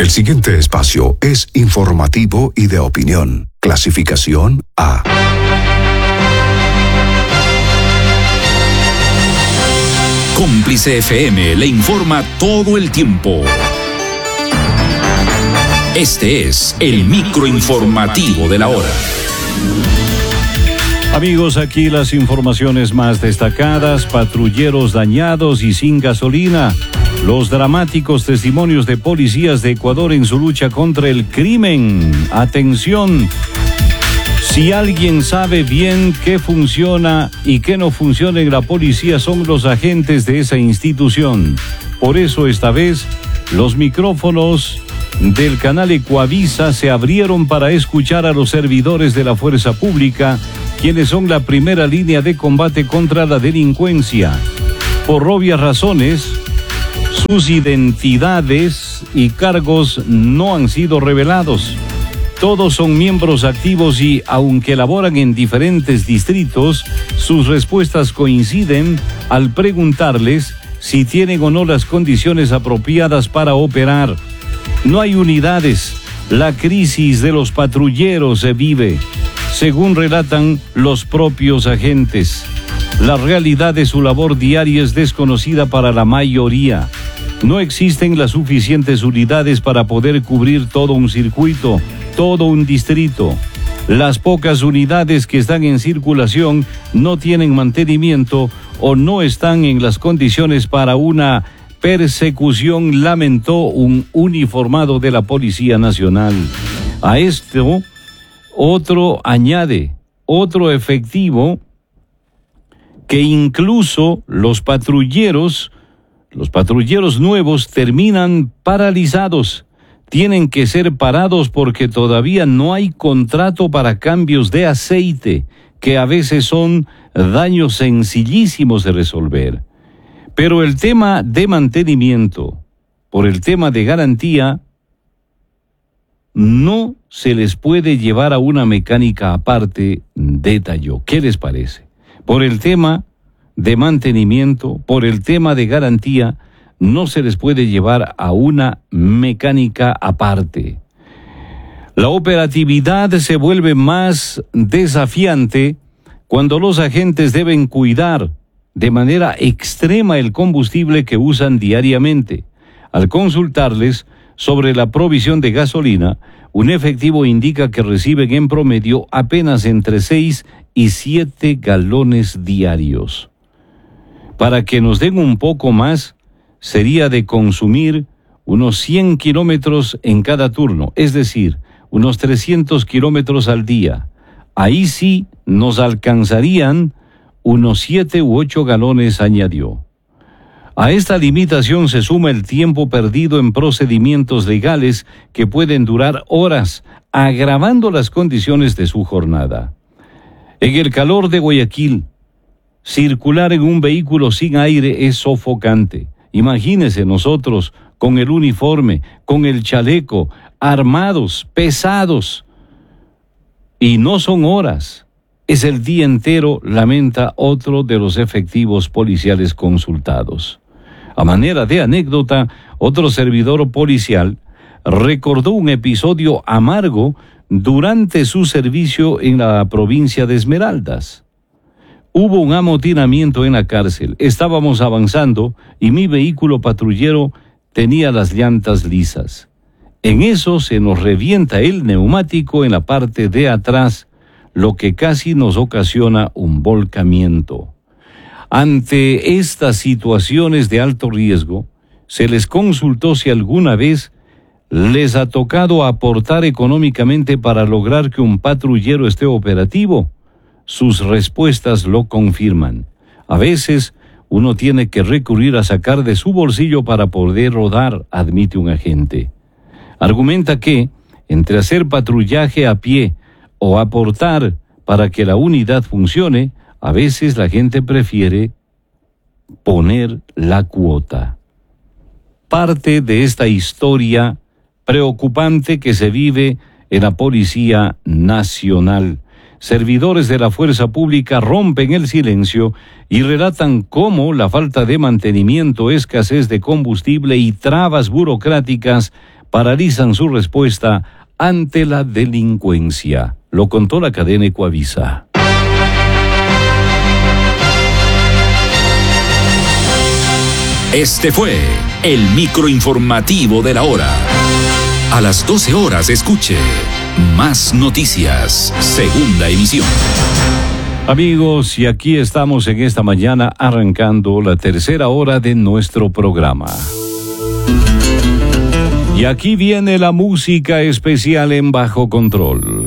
El siguiente espacio es informativo y de opinión. Clasificación A. Cómplice FM le informa todo el tiempo. Este es el microinformativo de la hora. Amigos, aquí las informaciones más destacadas: patrulleros dañados y sin gasolina. Los dramáticos testimonios de policías de Ecuador en su lucha contra el crimen. Atención, si alguien sabe bien qué funciona y qué no funciona en la policía, son los agentes de esa institución. Por eso esta vez los micrófonos del canal Ecuavisa se abrieron para escuchar a los servidores de la fuerza pública, quienes son la primera línea de combate contra la delincuencia. Por obvias razones, sus identidades y cargos no han sido revelados. Todos son miembros activos y, aunque laboran en diferentes distritos, sus respuestas coinciden al preguntarles si tienen o no las condiciones apropiadas para operar. No hay unidades. La crisis de los patrulleros se vive, según relatan los propios agentes. La realidad de su labor diaria es desconocida para la mayoría. No existen las suficientes unidades para poder cubrir todo un circuito, todo un distrito. Las pocas unidades que están en circulación no tienen mantenimiento o no están en las condiciones para una persecución, lamentó un uniformado de la Policía Nacional. A esto, otro añade, otro efectivo, que incluso los patrulleros nuevos terminan paralizados. Tienen que ser parados porque todavía no hay contrato para cambios de aceite, que a veces son daños sencillísimos de resolver. Pero el tema de mantenimiento, por el tema de garantía, no se les puede llevar a una mecánica aparte, detalló. ¿Qué les parece? Por el tema de mantenimiento, por el tema de garantía, no se les puede llevar a una mecánica aparte. La operatividad se vuelve más desafiante cuando los agentes deben cuidar de manera extrema el combustible que usan diariamente. Al consultarles sobre la provisión de gasolina, un efectivo indica que reciben en promedio apenas entre 6 y 7 galones diarios. Para que nos den un poco más, sería de consumir unos 100 kilómetros en cada turno, es decir, unos 300 kilómetros al día. Ahí sí nos alcanzarían unos 7 u 8 galones, añadió. A esta limitación se suma el tiempo perdido en procedimientos legales que pueden durar horas, agravando las condiciones de su jornada. En el calor de Guayaquil, circular en un vehículo sin aire es sofocante. Imagínese nosotros con el uniforme, con el chaleco, armados, pesados. Y no son horas, es el día entero, lamenta otro de los efectivos policiales consultados. A manera de anécdota, otro servidor policial recordó un episodio amargo durante su servicio en la provincia de Esmeraldas. Hubo un amotinamiento en la cárcel, estábamos avanzando y mi vehículo patrullero tenía las llantas lisas. En eso se nos revienta el neumático en la parte de atrás, lo que casi nos ocasiona un volcamiento. Ante estas situaciones de alto riesgo, se les consultó si alguna vez les ha tocado aportar económicamente para lograr que un patrullero esté operativo. Sus respuestas lo confirman. A veces uno tiene que recurrir a sacar de su bolsillo para poder rodar, admite un agente. Argumenta que, entre hacer patrullaje a pie o aportar para que la unidad funcione, a veces la gente prefiere poner la cuota. Parte de esta historia preocupante que se vive en la Policía Nacional. Servidores de la fuerza pública rompen el silencio y relatan cómo la falta de mantenimiento, escasez de combustible y trabas burocráticas paralizan su respuesta ante la delincuencia. Lo contó la cadena Ecuavisa. Este fue el microinformativo de la hora. A las 12 horas escuche Más Noticias, segunda emisión. Amigos, y aquí estamos en esta mañana arrancando la tercera hora de nuestro programa. Y aquí viene la música especial en Bajo Control.